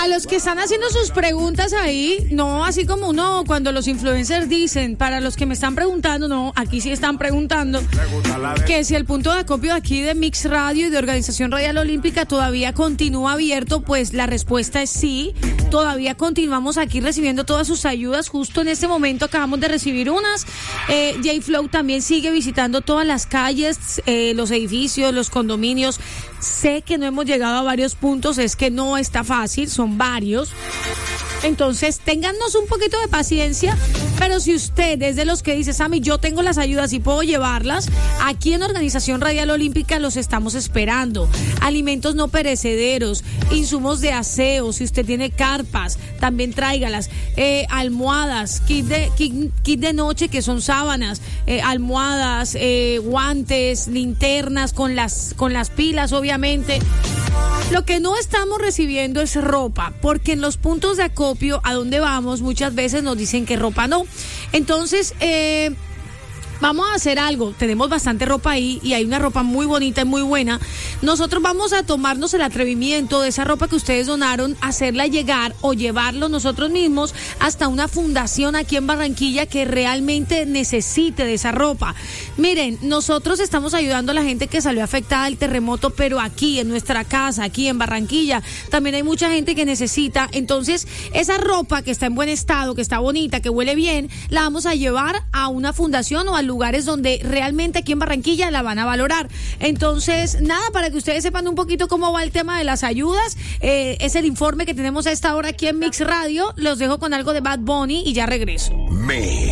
A los que están haciendo sus preguntas ahí, no así como uno cuando los influencers dicen, para los que me están preguntando, no, aquí sí están preguntando que si el punto de acopio aquí de Mix Radio y de Organización Radial Olímpica todavía continúa abierto, pues la respuesta es sí. Todavía continuamos aquí recibiendo todas sus ayudas. Justo en este momento acabamos de recibir unas. J-Flow también sigue visitando todas las calles, los edificios, los condominios. Sé que no hemos llegado a varios puntos, es que no está fácil, son varios. Entonces, téngannos un poquito de paciencia, pero si usted es de los que dice, Sammy, yo tengo las ayudas y puedo llevarlas, aquí en Organización Radial Olímpica los estamos esperando. Alimentos no perecederos, insumos de aseo, si usted tiene carpas, también tráigalas. Almohadas, kit de noche, que son sábanas, almohadas, guantes, linternas con las pilas, obviamente. Lo que no estamos recibiendo es ropa, porque en los puntos de acopio a donde vamos muchas veces nos dicen que ropa no. Entonces, vamos a hacer algo. Tenemos bastante ropa ahí y hay una ropa muy bonita y muy buena. Nosotros vamos a tomarnos el atrevimiento de esa ropa que ustedes donaron, hacerla llegar o llevarlo nosotros mismos hasta una fundación aquí en Barranquilla que realmente necesite de esa ropa. Miren, nosotros estamos ayudando a la gente que salió afectada del terremoto, pero aquí en nuestra casa, aquí en Barranquilla, también hay mucha gente que necesita. Entonces, esa ropa que está en buen estado, que está bonita, que huele bien, la vamos a llevar a una fundación o a lugares donde realmente aquí en Barranquilla la van a valorar. Entonces, nada, para que ustedes sepan un poquito cómo va el tema de las ayudas, es el informe que tenemos a esta hora aquí en Mix Radio. Los dejo con algo de Bad Bunny y ya regreso.